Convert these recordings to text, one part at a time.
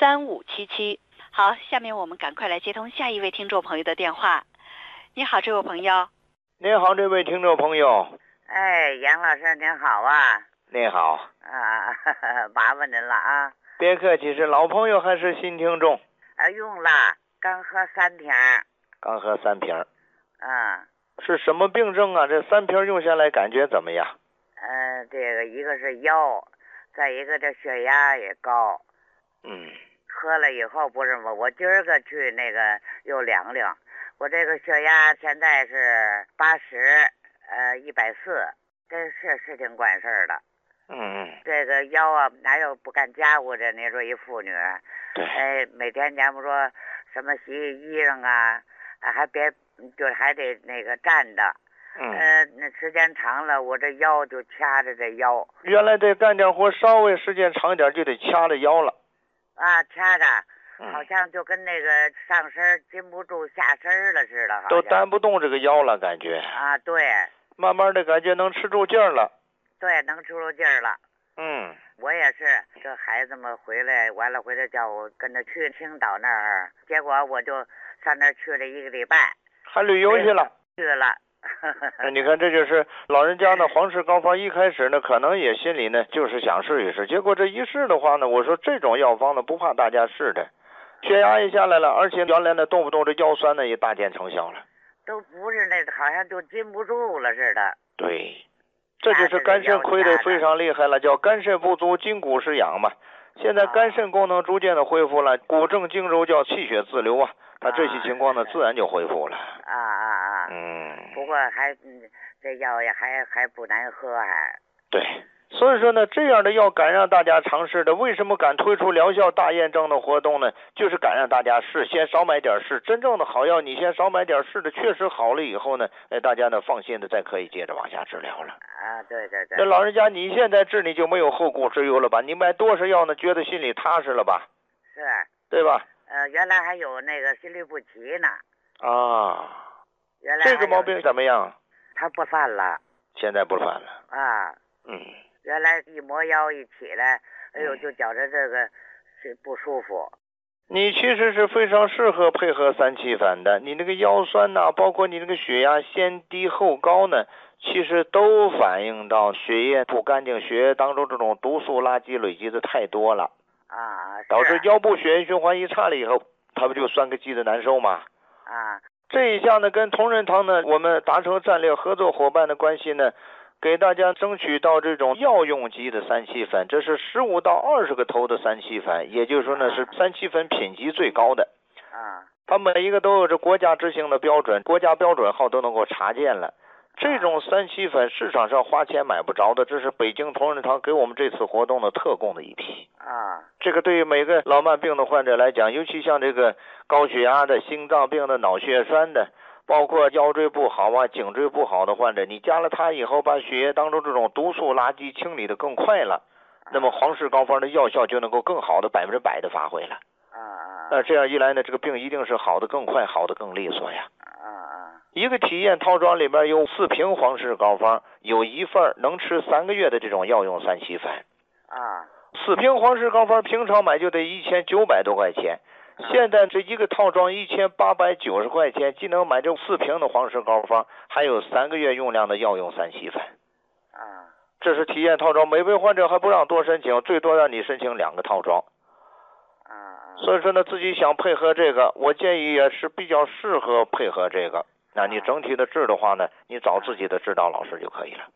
3577。好，下面我们赶快来接通下一位听众朋友的电话。你好，这位朋友。 您好，这位听众朋友。 哎，杨老师您好啊。 您好。 麻烦您了啊。 别客气，是老朋友还是新听众？ 用了，刚喝3瓶。 刚喝3瓶。 是什么病症啊？这3瓶用下来感觉怎么样？ 这个一个是腰，再一个这血压也高。喝了以后不是我今儿个去那个又量量，我这个血压现在是80，140，这是挺管事儿的。这个腰啊，哪有不干家务的？你说一妇女，每天咱们说什么洗衣裳啊，还别就还得那个站着。那时间长了，我这腰就掐着这腰。 原来得干点活，稍微时间长一点就得掐着腰了。 掐着，好像就跟那个上身禁不住下身了似的， 都担不动这个腰了，感觉。 对。 慢慢的感觉能吃住劲儿了。 对，能吃住劲儿了。我也是，这孩子们回来完了，回来叫我跟着去青岛那儿，结果我就上那儿去了1个礼拜。 还旅游去了？ 去了。 你看，这就是老人家呢，皇氏膏方一开始呢，可能也心里呢就是想试一试，结果这一试的话呢，我说这种药方呢不怕大家试的，血压也下来了，而且原来呢动不动这腰酸呢也大见成效了， 都不是那好像就禁不住了似的。 对，这就是肝肾亏得非常厉害了，叫肝肾不足，筋骨失养嘛。现在肝肾功能逐渐的恢复了，骨正经柔，叫气血自流啊，它这些情况呢自然就恢复了。 不过这药也还不难喝还。 对，所以说呢，这样的药敢让大家尝试的，为什么敢推出疗效大验证的活动呢？就是敢让大家试，先少买点试，真正的好药你先少买点试的，确实好了以后呢，大家呢放心的再可以接着往下治疗了。 对。 这老人家你现在治你就没有后顾之忧了吧？你买多少药呢？觉得心里踏实了吧？ 是。 对吧？ 原来还有那个心律不齐呢。原来这个毛病怎么样？ 他不犯了。 现在不犯了。 原来一磨腰一起来，就觉着这个是不舒服。 你其实是非常适合配合3七反的，你那个腰酸呐，包括你那个血压先低后高呢，其实都反映到血液不干净，血液当中这种毒素垃圾累积的太多了。导致腰部血液循环一差了以后，它不就酸个激的难受吗？这一下呢，跟同仁堂呢，我们达成战略合作伙伴的关系呢，给大家争取到这种药用级的3七粉，这是15到20个头的3七粉，也就是说呢，是3七粉品级最高的。它每一个都有着国家执行的标准，国家标准号都能够查见了。这种3七粉市场上花钱买不着的，这是北京同仁堂给我们这次活动的特供的一批。这个对于每个老慢病的患者来讲，尤其像这个高血压的、心脏病的、脑血栓的，包括腰椎不好啊、颈椎不好的患者，你加了它以后，把血液当中这种毒素垃圾清理的更快了，那么皇氏膏方的药效就能够更好的100%的发挥了。这样一来呢，这个病一定是好的更快，好的更利索呀。一个体验套装里边有4瓶皇氏膏方，有1份能吃3个月的这种药用3七粉。4瓶皇氏膏方平常买就得1900多块钱，现在这一个套装1890块钱，既能买这4瓶的皇氏膏方，还有3个月用量的药用3七粉。这是体验套装，每位患者还不让多申请，最多让你申请2个套装。所以说呢，自己想配合这个，我建议也是比较适合配合这个。那你整体的治的话呢，你找自己的指导老师就可以了。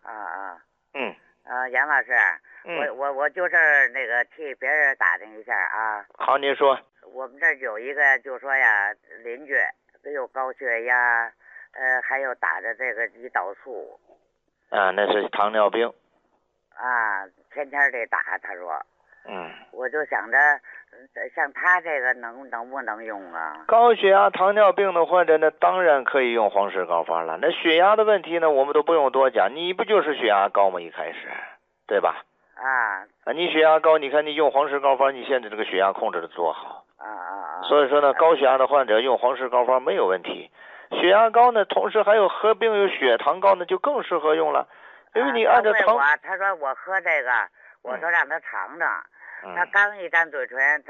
杨老师，我就是那个替别人打听一下啊。 好，您说。 我们这儿有一个就说呀，邻居都有高血压，还有打的这个胰岛素。 那是糖尿病。 天天得打，他说。我就想着，像他这个能不能用啊？ 高血压、糖尿病的患者呢，当然可以用皇氏膏方了。那血压的问题呢，我们都不用多讲，你不就是血压高吗？一开始，对吧？你血压高，你看你用皇氏膏方，你现在这个血压控制的多好。所以说呢，高血压的患者用皇氏膏方没有问题。血压高呢，同时还有合并有血糖高呢，就更适合用了。因为你按照他说我喝这个，我说让他尝尝，他刚一沾嘴唇。